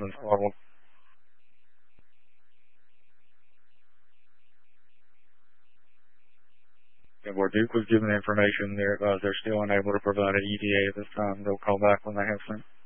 and Orwell. Where Duke was given the information, they're still unable to provide an ETA at this time. They'll call back when they have some.